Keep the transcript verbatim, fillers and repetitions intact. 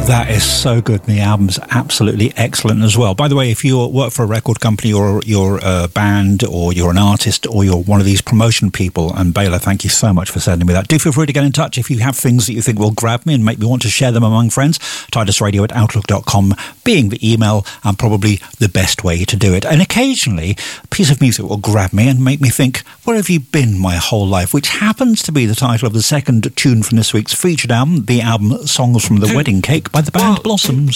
That is so good, and the album's absolutely excellent as well. By the way, if you work for a record company or you're a band or you're an artist or you're one of these promotion people, and Bela, thank you so much for sending me that. Do feel free to get in touch if you have things that you think will grab me and make me want to share them among friends. Titus Radio at outlook dot com being the email and probably the best way to do it. And occasionally, a piece of music will grab me and make me think, where have you been my whole life? Which happens to be the title of the second tune from this week's featured album, the album Songs from the Wedding Cake by the band Blossoms.